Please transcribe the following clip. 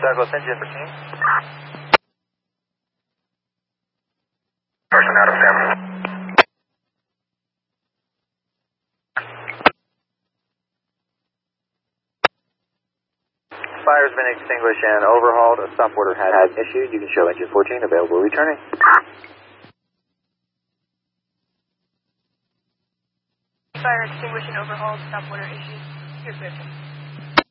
Douglas, engine 14. Person out of 7. Fire's been extinguished and overhauled. A stop order has issued. You can show engine 14 available returning. Fire extinguished and overhauled. Stop order issued. You're clear.